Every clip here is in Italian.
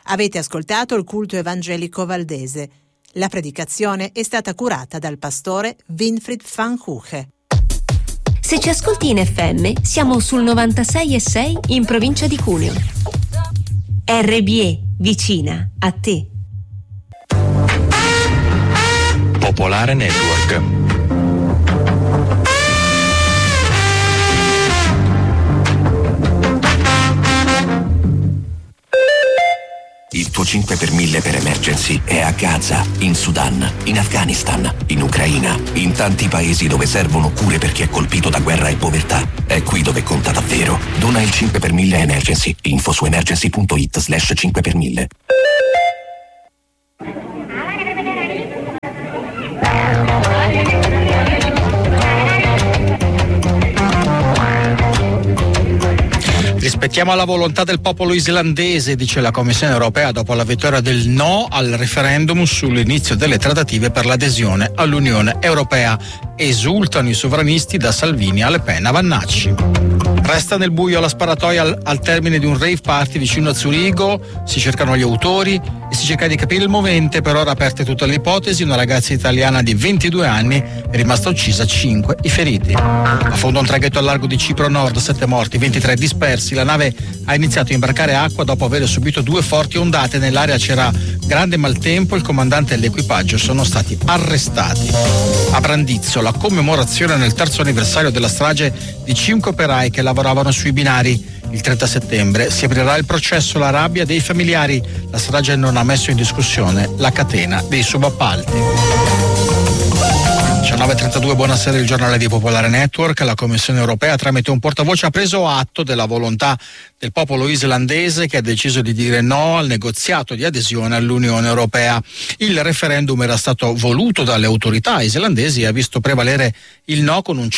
Avete ascoltato il culto evangelico valdese. La predicazione è stata curata dal pastore Winfried van Huche. Se ci ascolti in FM, siamo sul 96,6 in provincia di Cuneo. RBE, vicina a te. Popolare Network. Il tuo 5 per 1000 per emergency è a Gaza, in Sudan, in Afghanistan, in Ucraina, in tanti paesi dove servono cure per chi è colpito da guerra e povertà. È qui dove conta davvero. Dona il 5 per 1000 emergency. Info su emergency.it/5 per 1000. Rispettiamo la volontà del popolo islandese, dice la Commissione europea dopo la vittoria del no al referendum sull'inizio delle trattative per l'adesione all'Unione Europea. Esultano i sovranisti da Salvini a Le Pen a Vannacci. Resta nel buio la sparatoia al termine di un rave party vicino a Zurigo, si cercano gli autori e si cerca di capire il movente. Per ora aperte tutte le ipotesi. Una ragazza italiana di 22 anni è rimasta uccisa, 5 i feriti. Affonda un traghetto al largo di Cipro Nord, 7 morti, 23 dispersi. La nave ha iniziato a imbarcare acqua dopo aver subito 2 forti ondate. Nell'area c'era grande maltempo, il comandante e l'equipaggio sono stati arrestati. A Brandizzo la commemorazione nel 3° anniversario della strage di 5 operai che lavoravano sui binari. Il 30 settembre si aprirà il processo. La rabbia dei familiari. La strage non ha messo in discussione la catena dei subappalti. 19:32, buonasera, il giornale di Popolare Network. La Commissione europea tramite un portavoce ha preso atto della volontà del popolo islandese che ha deciso di dire no al negoziato di adesione all'Unione Europea. Il referendum era stato voluto dalle autorità islandesi e ha visto prevalere il no con un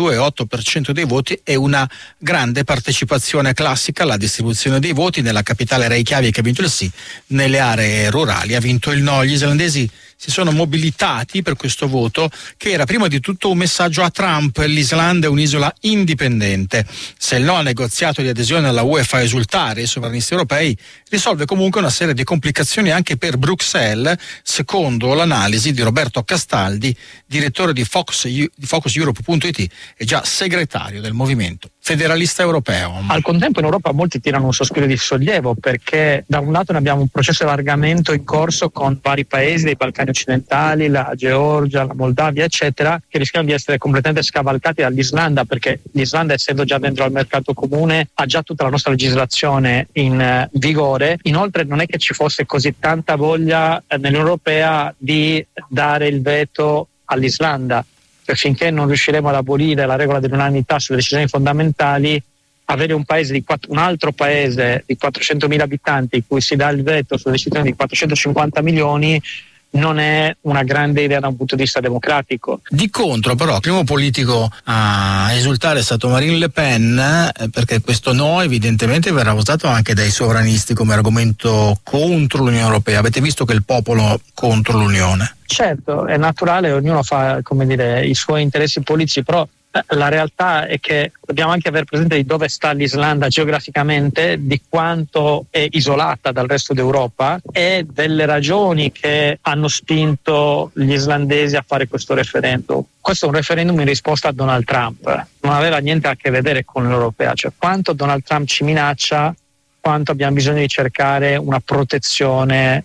52,8% dei voti e una grande partecipazione. Classica la distribuzione dei voti. Nella capitale Reykjavik ha vinto il sì, nelle aree rurali ha vinto il no. Gli islandesi si sono mobilitati per questo voto, che era prima di tutto un messaggio a Trump: l'Islanda è un'isola indipendente. Se il no al negoziato di adesione alla UE fa esultare i sovranisti europei, risolve comunque una serie di complicazioni anche per Bruxelles, secondo l'analisi di Roberto Castaldi, direttore di FocusEurope.it e già segretario del movimento federalista europeo. Al contempo in Europa molti tirano un sospiro di sollievo, perché da un lato ne abbiamo un processo di allargamento in corso con vari paesi dei Balcani occidentali, la Georgia, la Moldavia eccetera, che rischiano di essere completamente scavalcati dall'Islanda, perché l'Islanda, essendo già dentro al mercato comune, ha già tutta la nostra legislazione in vigore. Inoltre non è che ci fosse così tanta voglia nell'Unione Europea di dare il veto all'Islanda. Finché non riusciremo ad abolire la regola dell'unanimità sulle decisioni fondamentali, avere un altro paese di 400.000 abitanti in cui si dà il veto sulle decisioni di 450 milioni non è una grande idea da un punto di vista democratico. Di contro, però, il primo politico a esultare è stato Marine Le Pen, perché questo no evidentemente verrà usato anche dai sovranisti come argomento contro l'Unione Europea. Avete visto che il popolo contro l'Unione? Certo, è naturale, ognuno fa, i suoi interessi politici, però la realtà è che dobbiamo anche avere presente di dove sta l'Islanda geograficamente, di quanto è isolata dal resto d'Europa e delle ragioni che hanno spinto gli islandesi a fare questo referendum. Questo è un referendum in risposta a Donald Trump, non aveva niente a che vedere con l'Unione Europea, cioè quanto Donald Trump ci minaccia, quanto abbiamo bisogno di cercare una protezione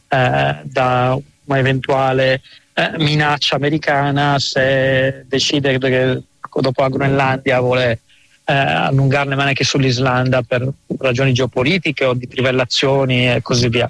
da un'eventuale minaccia americana se decide che dopo la Groenlandia vuole allungare le mani anche sull'Islanda per ragioni geopolitiche o di trivellazioni e così via.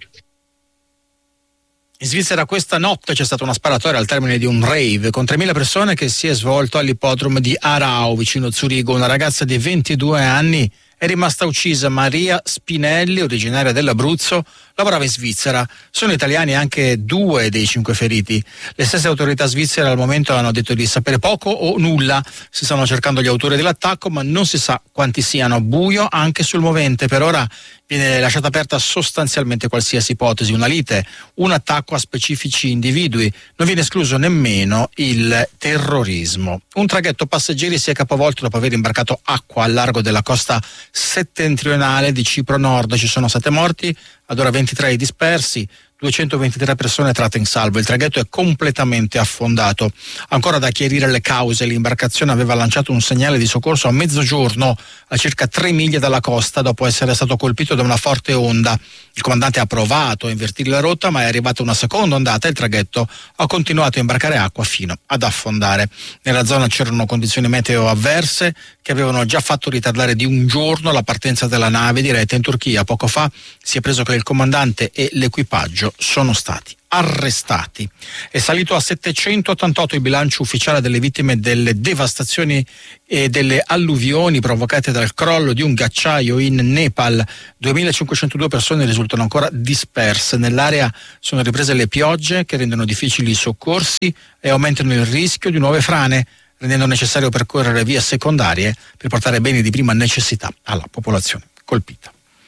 In Svizzera questa notte c'è stata una sparatoria al termine di un rave con 3.000 persone che si è svolto all'ippodromo di Arau vicino Zurigo. Una ragazza di 22 anni è rimasta uccisa. Maria Spinelli, originaria dell'Abruzzo, lavorava in Svizzera. Sono italiani anche 2 dei 5 feriti. Le stesse autorità svizzere al momento hanno detto di sapere poco o nulla. Si stanno cercando gli autori dell'attacco, ma non si sa quanti siano. Buio anche sul movente. Per ora Viene lasciata aperta sostanzialmente qualsiasi ipotesi, una lite, un attacco a specifici individui, non viene escluso nemmeno il terrorismo. Un traghetto passeggeri si è capovolto dopo aver imbarcato acqua al largo della costa settentrionale di Cipro Nord. Ci sono 7 morti, ad ora 23 i dispersi, 223 persone tratte in salvo. Il traghetto è completamente affondato. Ancora da chiarire le cause. L'imbarcazione aveva lanciato un segnale di soccorso a mezzogiorno a circa 3 miglia dalla costa dopo essere stato colpito da una forte onda. Il comandante ha provato a invertire la rotta, ma è arrivata una seconda ondata e il traghetto ha continuato a imbarcare acqua fino ad affondare. Nella zona c'erano condizioni meteo avverse che avevano già fatto ritardare di un giorno la partenza della nave diretta in Turchia. Poco fa si è preso che il comandante e l'equipaggio sono stati arrestati. È salito a 788 il bilancio ufficiale delle vittime delle devastazioni e delle alluvioni provocate dal crollo di un ghiacciaio in Nepal. 2502 persone risultano ancora disperse. Nell'area sono riprese le piogge che rendono difficili i soccorsi e aumentano il rischio di nuove frane, rendendo necessario percorrere vie secondarie per portare beni di prima necessità alla popolazione colpita.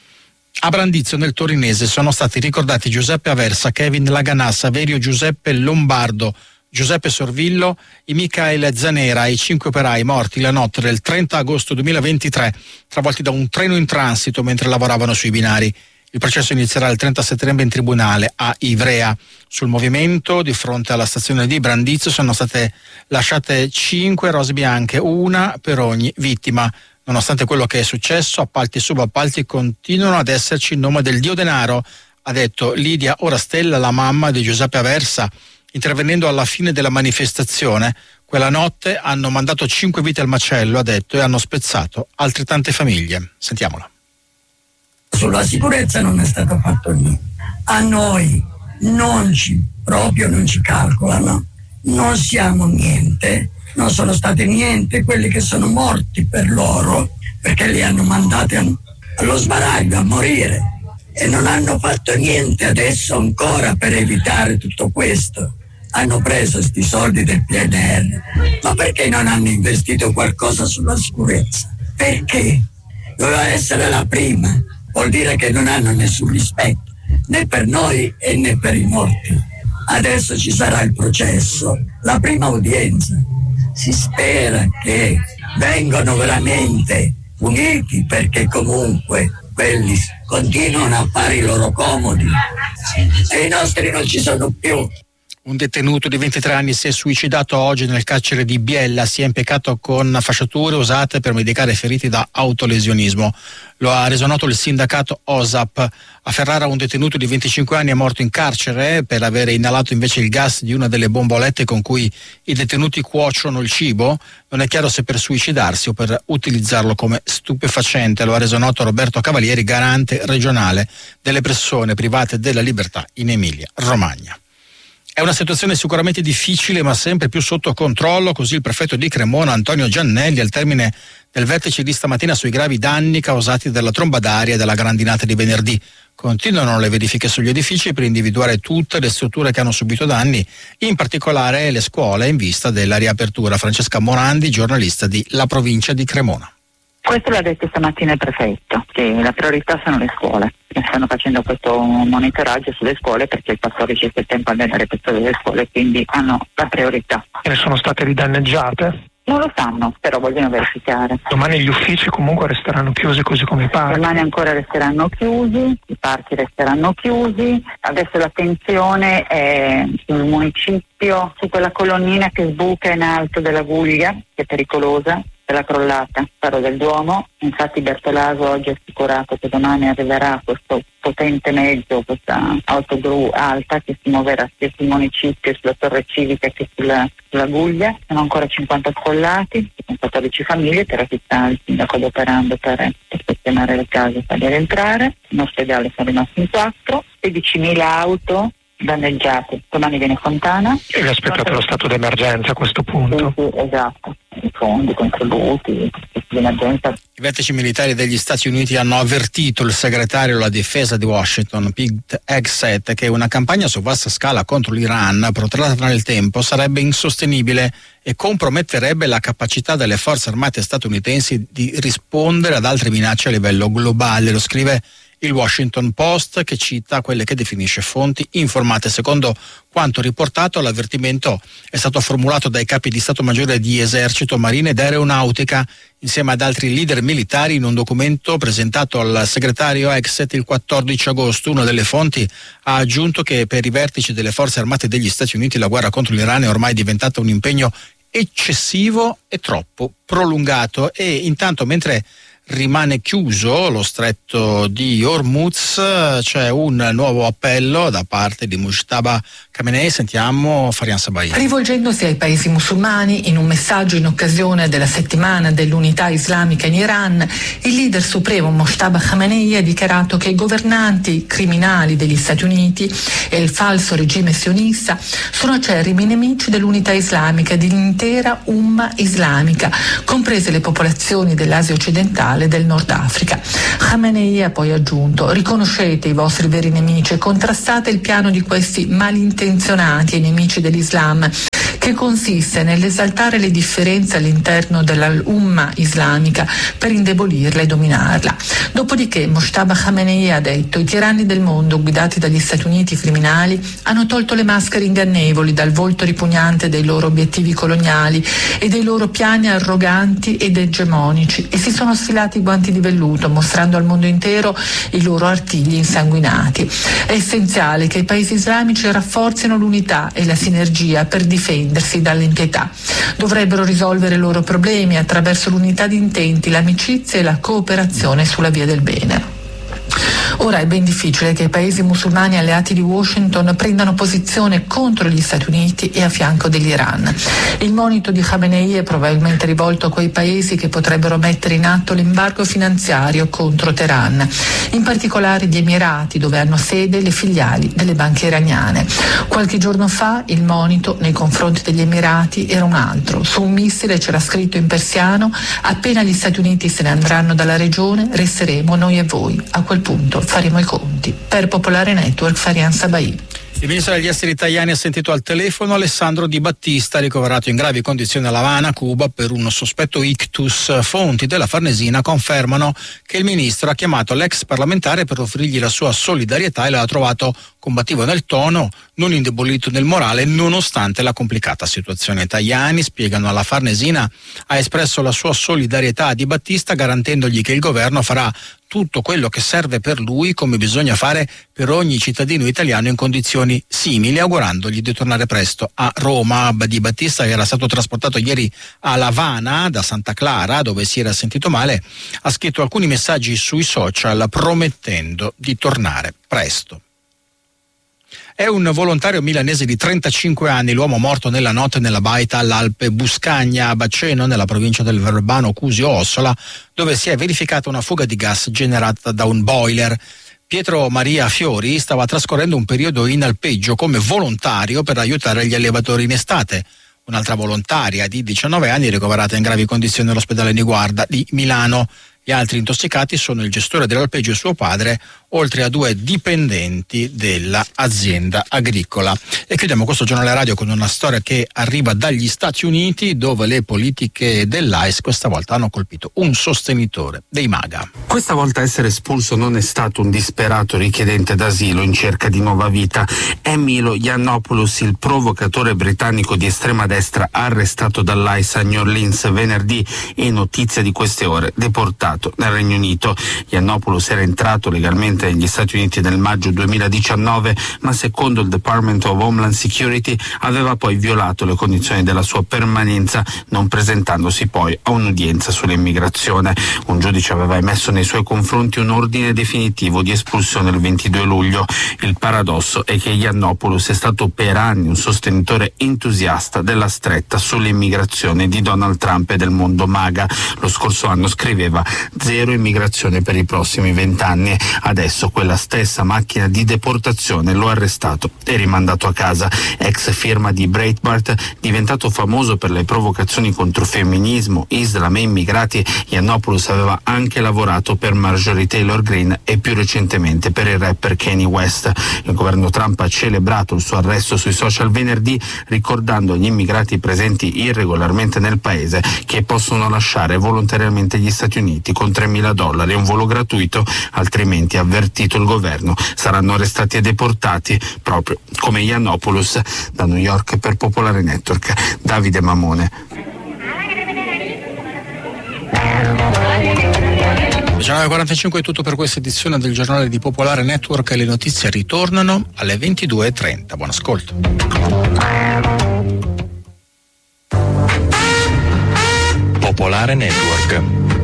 A Brandizzo, nel Torinese, sono stati ricordati Giuseppe Aversa, Kevin Laganà, Saverio Giuseppe Lombardo, Giuseppe Sorvillo e Michael Zanera, i 5 operai morti la notte del 30 agosto 2023, travolti da un treno in transito mentre lavoravano sui binari. Il processo inizierà il 30 settembre in tribunale a Ivrea. Sul movimento, di fronte alla stazione di Brandizzo, sono state lasciate 5 rose bianche, una per ogni vittima. Nonostante quello che è successo, appalti e subappalti continuano ad esserci in nome del dio denaro, ha detto Lidia Orastella, la mamma di Giuseppe Aversa, intervenendo alla fine della manifestazione. Quella notte hanno mandato 5 vite al macello, ha detto, e hanno spezzato altrettante famiglie. Sentiamola. Sulla sicurezza non è stato fatto niente. A noi non ci calcolano, non siamo niente. Non sono state niente quelli che sono morti per loro, perché li hanno mandati allo sbaraglio a morire e non hanno fatto niente adesso ancora per evitare tutto questo. Hanno preso sti soldi del PNR, ma perché non hanno investito qualcosa sulla sicurezza? Perché? Doveva essere la prima, vuol dire che non hanno nessun rispetto, né per noi e né per i morti. Adesso ci sarà il processo, la prima udienza. Si spera che vengano veramente puniti, perché comunque quelli continuano a fare i loro comodi e i nostri non ci sono più. Un detenuto di 23 anni si è suicidato oggi nel carcere di Biella, si è impiccato con fasciature usate per medicare feriti da autolesionismo. Lo ha reso noto il sindacato OSAP. A Ferrara un detenuto di 25 anni è morto in carcere per avere inalato invece il gas di una delle bombolette con cui i detenuti cuociono il cibo. Non è chiaro se per suicidarsi o per utilizzarlo come stupefacente. Lo ha reso noto Roberto Cavalieri, garante regionale delle persone private della libertà in Emilia-Romagna. È una situazione sicuramente difficile ma sempre più sotto controllo, così il prefetto di Cremona Antonio Giannelli al termine del vertice di stamattina sui gravi danni causati dalla tromba d'aria e dalla grandinata di venerdì. Continuano le verifiche sugli edifici per individuare tutte le strutture che hanno subito danni, in particolare le scuole in vista della riapertura. Francesca Morandi, giornalista di La Provincia di Cremona. Questo l'ha detto stamattina il prefetto, che la priorità sono le scuole. Stanno facendo questo monitoraggio sulle scuole perché il 14 settembre è la riapertura delle scuole, quindi hanno la priorità. E ne sono state ridanneggiate? Non lo sanno, però vogliono verificare. Domani gli uffici comunque resteranno chiusi così come i parchi? Domani ancora resteranno chiusi, i parchi resteranno chiusi. Adesso l'attenzione è sul municipio, su quella colonnina che sbuca in alto della Guglia, che è pericolosa, della crollata, Faro del Duomo. Infatti Bertolaso oggi ha assicurato che domani arriverà questo potente mezzo, questa autogru alta che si muoverà sia sul municipio, sulla torre civica che sulla Guglia. Sono ancora 50 sfollati, 14 famiglie, per cui sta il sindaco adoperando per sistemare le case e farle rientrare. In ospedale sono rimasti in 4, 16.000 auto danneggiate. Domani viene Fontana. E vi aspettate lo stato d'emergenza a questo punto? Sì, esatto. I fondi, i contributi, l'emergenza. I vertici militari degli Stati Uniti hanno avvertito il segretario alla difesa di Washington, Pete Hegseth, che una campagna su vasta scala contro l'Iran, protratta nel tempo, sarebbe insostenibile e comprometterebbe la capacità delle forze armate statunitensi di rispondere ad altre minacce a livello globale. Lo scrive il Washington Post, che cita quelle che definisce fonti informate. Secondo quanto riportato, l'avvertimento è stato formulato dai capi di Stato Maggiore di Esercito, Marina ed Aeronautica insieme ad altri leader militari in un documento presentato al segretario Exet il 14 agosto. Una delle fonti ha aggiunto che per i vertici delle forze armate degli Stati Uniti la guerra contro l'Iran è ormai diventata un impegno eccessivo e troppo prolungato. E intanto, mentre rimane chiuso lo stretto di Hormuz, c'è un nuovo appello da parte di Mujtaba Khamenei. Sentiamo Farian Sabai. Rivolgendosi ai paesi musulmani in un messaggio in occasione della settimana dell'unità islamica in Iran, il leader supremo Mujtaba Khamenei ha dichiarato che i governanti criminali degli Stati Uniti e il falso regime sionista sono acerrimi nemici dell'unità islamica e dell'intera umma islamica, comprese le popolazioni dell'Asia occidentale e del Nord Africa. Khamenei ha poi aggiunto: riconoscete i vostri veri nemici e contrastate il piano di questi malintenzionati e nemici dell'Islam, che consiste nell'esaltare le differenze all'interno dell'umma islamica per indebolirla e dominarla. Dopodiché Mujtaba Khamenei ha detto: i tiranni del mondo guidati dagli Stati Uniti criminali hanno tolto le maschere ingannevoli dal volto ripugnante dei loro obiettivi coloniali e dei loro piani arroganti ed egemonici e si sono sfilati i guanti di velluto, mostrando al mondo intero i loro artigli insanguinati. È essenziale che i paesi islamici rafforzino l'unità e la sinergia per difendersi dall'impietà. Dovrebbero risolvere i loro problemi attraverso l'unità di intenti, l'amicizia e la cooperazione sulla via del bene. Ora è ben difficile che i paesi musulmani alleati di Washington prendano posizione contro gli Stati Uniti e a fianco dell'Iran. Il monito di Khamenei è probabilmente rivolto a quei paesi che potrebbero mettere in atto l'embargo finanziario contro Teheran, in particolare gli Emirati, dove hanno sede le filiali delle banche iraniane. Qualche giorno fa il monito nei confronti degli Emirati era un altro. Su un missile c'era scritto in persiano: appena gli Stati Uniti se ne andranno dalla regione, resteremo noi e voi. A quel punto faremo i conti. Per Popolare Network, Farian Sabai. Il ministro degli esteri italiani ha sentito al telefono Alessandro Di Battista, ricoverato in gravi condizioni a La Habana, Cuba, per un sospetto ictus. Fonti della Farnesina confermano che il ministro ha chiamato l'ex parlamentare per offrirgli la sua solidarietà e l'ha trovato combattivo nel tono, non indebolito nel morale, nonostante la complicata situazione. Tajani, spiegano alla Farnesina, ha espresso la sua solidarietà a Di Battista, garantendogli che il governo farà tutto quello che serve per lui, come bisogna fare per ogni cittadino italiano in condizioni simili, augurandogli di tornare presto a Roma. Di Battista, che era stato trasportato ieri a La Habana da Santa Clara, dove si era sentito male, ha scritto alcuni messaggi sui social promettendo di tornare presto. È un volontario milanese di 35 anni, l'uomo morto nella notte nella baita all'Alpe Buscagna, a Baceno, nella provincia del Verbano Cusio Ossola, dove si è verificata una fuga di gas generata da un boiler. Pietro Maria Fiori stava trascorrendo un periodo in alpeggio come volontario per aiutare gli allevatori in estate. Un'altra volontaria di 19 anni ricoverata in gravi condizioni all'ospedale Niguarda di Milano. Gli altri intossicati sono il gestore dell'alpeggio e suo padre, oltre a 2 dipendenti dell'azienda agricola. E chiudiamo questo giornale radio con una storia che arriva dagli Stati Uniti, dove le politiche dell'ICE questa volta hanno colpito un sostenitore dei MAGA. Questa volta a essere espulso non è stato un disperato richiedente d'asilo in cerca di nuova vita. È Milo Yiannopoulos, il provocatore britannico di estrema destra arrestato dall'ICE a New Orleans venerdì e, notizia di queste ore, deportato nel Regno Unito. Yiannopoulos era entrato legalmente negli Stati Uniti nel maggio 2019, ma secondo il Department of Homeland Security aveva poi violato le condizioni della sua permanenza, non presentandosi poi a un'udienza sull'immigrazione. Un giudice aveva emesso nei suoi confronti un ordine definitivo di espulsione il 22 luglio. Il paradosso è che Yiannopoulos è stato per anni un sostenitore entusiasta della stretta sull'immigrazione di Donald Trump e del mondo MAGA. Lo scorso anno scriveva: zero immigrazione per i prossimi 20 anni. Adesso quella stessa macchina di deportazione lo ha arrestato e rimandato a casa. Ex firma di Breitbart, diventato famoso per le provocazioni contro femminismo, Islam e immigrati, Yiannopoulos aveva anche lavorato per Marjorie Taylor Greene e più recentemente per il rapper Kanye West. Il governo Trump ha celebrato il suo arresto sui social venerdì, ricordando agli immigrati presenti irregolarmente nel paese che possono lasciare volontariamente gli Stati Uniti con $3.000 e un volo gratuito, altrimenti, ha avvertito il governo, saranno arrestati e deportati, proprio come Yiannopoulos. Da New York per Popolare Network, Davide Mamone. 19:45 è tutto per questa edizione del giornale di Popolare Network. Le notizie ritornano alle 22:30. Buon ascolto. Popolare Network.